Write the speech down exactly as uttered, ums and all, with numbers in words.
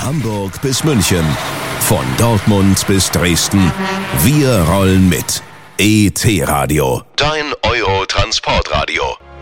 Hamburg bis München, von Dortmund bis Dresden. Wir rollen mit. E T Radio, dein Euro-Transportradio.